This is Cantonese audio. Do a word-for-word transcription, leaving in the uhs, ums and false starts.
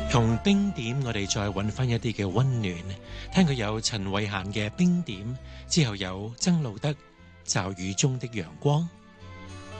從冰點我哋再揾翻一啲嘅溫暖，聽佢有陳慧嫻嘅冰點，之後有曾路德驟雨中的陽光。